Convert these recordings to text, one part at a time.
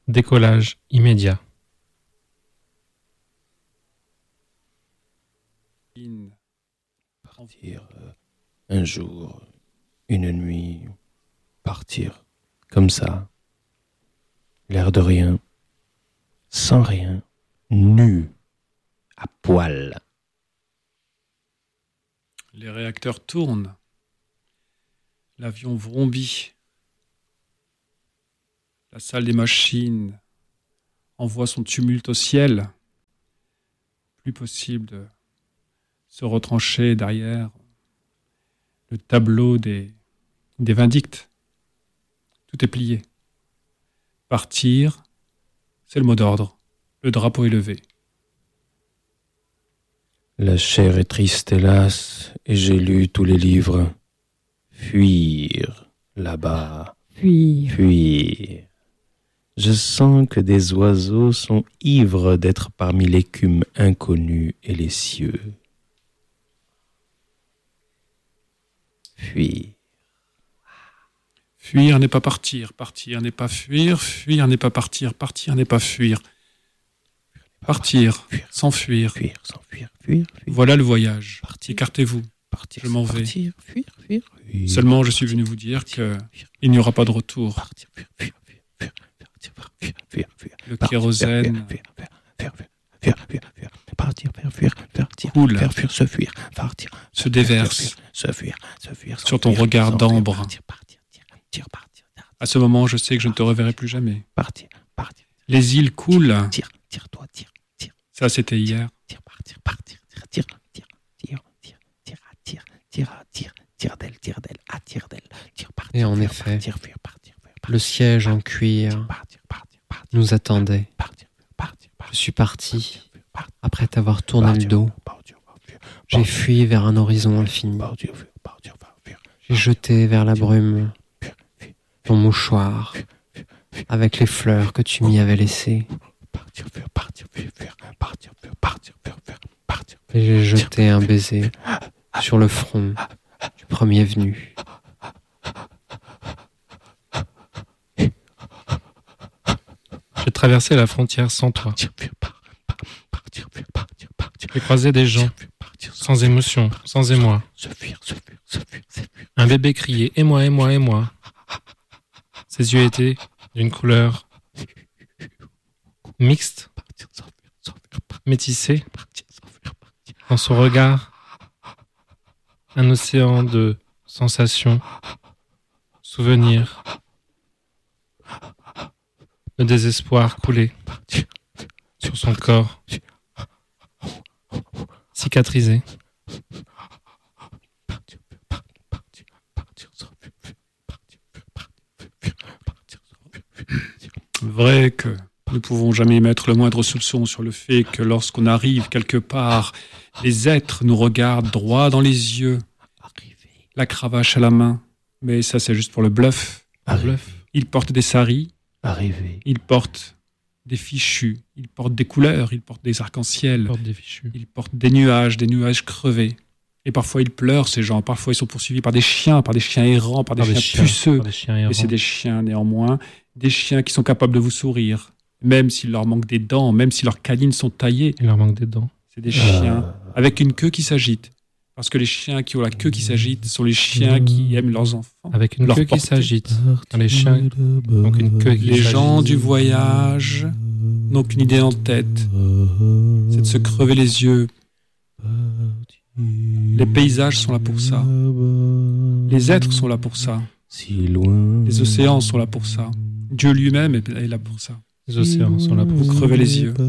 Décollage immédiat. Partir un jour, une nuit, partir comme ça, l'air de rien, sans rien, nu, à poil. Les réacteurs tournent. L'avion vrombit. La salle des machines envoie son tumulte au ciel. Plus possible de se retrancher derrière le tableau des vindictes. Tout est plié. Partir, c'est le mot d'ordre. Le drapeau est levé. La chair est triste, hélas, et j'ai lu tous les livres. Fuir, là-bas, fuir. Je sens que des oiseaux sont ivres d'être parmi l'écume inconnue et les cieux. Fuir. Fuir n'est pas partir, partir n'est pas fuir, fuir n'est pas partir, partir n'est pas fuir. Partir, s'enfuir. Fuir, s'enfuir, fuir. Voilà le voyage. Partir. Écartez-vous. Partir, Je m'en vais. Partir, fuir. Seulement, je suis venu vous dire qu'il n'y aura pas de retour. Partir, fuir. Le kérosène coule, se déverse se fuir, sur ton regard d'ambre. À ce moment, je sais que je ne te reverrai plus jamais. Partir. Les îles coulent. Tire-toi. Ça, c'était hier. Tire d'elle. Et en effet, le siège en cuir nous attendait. Je suis parti après t'avoir tourné le dos. J'ai fui vers un horizon infini. J'ai jeté vers la brume ton mouchoir avec les fleurs que tu m'y avais laissées. Et j'ai jeté un baiser sur le front du premier venu. J'ai traversé la frontière sans toi. J'ai croisé des gens, sans émotion, sans émoi. Un bébé criait « Aie-moi, aie-moi, aie-moi ». Ses yeux étaient d'une couleur mixte, métissée. Dans son regard, un océan de sensations, souvenirs, de désespoir coulait sur son corps, cicatrisé. Vrai que nous ne pouvons jamais mettre le moindre soupçon sur le fait que lorsqu'on arrive quelque part, les êtres nous regardent droit dans les yeux, la cravache à la main. Mais ça, c'est juste pour le bluff. Ils portent des saris, ils portent des fichus, ils portent des couleurs, ils portent des arcs-en-ciel, ils portent des nuages crevés. Et parfois ils pleurent, ces gens. Parfois ils sont poursuivis par des chiens errants, par des chiens puceux. Et c'est des chiens néanmoins, des chiens qui sont capables de vous sourire, même s'il leur manque des dents, même si leurs canines sont taillées. Il leur manque des dents. C'est des chiens avec une queue qui s'agite. Parce que les chiens qui ont la queue qui s'agite sont les chiens qui aiment leurs enfants. Avec une queue qui s'agite. Les chiens ont une queue qui Les gens du voyage n'ont qu'une idée en tête. C'est de se crever les yeux. Les paysages sont là pour ça. Les êtres sont là pour ça. Les océans sont là pour ça. Dieu lui-même est là pour ça. Les océans sont là pour vous crever les yeux.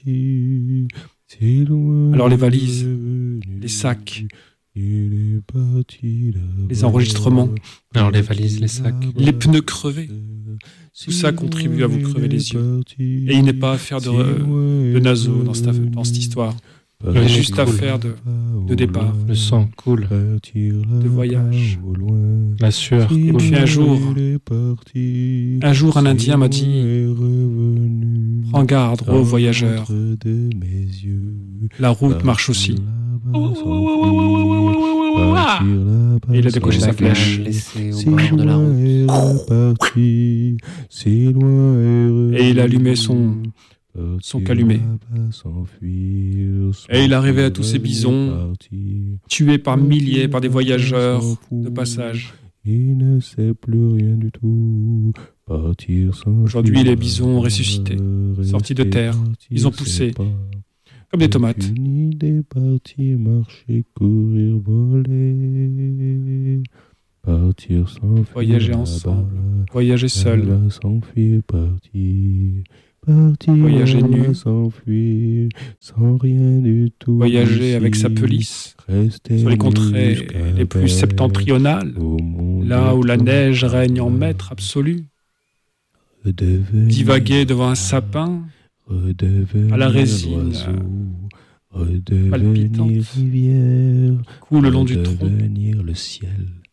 Alors les valises, les sacs, les enregistrements, alors les valises, les sacs, les pneus crevés, tout ça contribue à vous crever les yeux. Et il n'est pas affaire de naso dans cette histoire. Il est juste affaire de départ, le sang coule, de voyage, la sueur et coule. puis un jour un Indien m'a dit « Prends garde, ô voyageur, la route marche aussi. » Et il a décoché sa flèche. Laissé au bord de la route. Et il allumait son calumet. Et il arrivait à tous ces bisons, tués par milliers par des voyageurs de passage. Il ne sait plus rien du tout. Aujourd'hui, les bisons ont ressuscité, sortis de terre. Ils ont poussé, comme des tomates. Une idée, partir, marcher, courir, voler. Partir sans fuir. Voyager ensemble, voyager seul. S'enfuir, partir. Partir, voyager nu, s'enfuir, sans rien du tout. Voyager ici, avec sa pelisse rester sur les contrées les plus septentrionales, là où la neige règne en maître absolu. Divaguer devant un sapin, à la résine palpitante, rivière, coule le long du tronc. le ciel.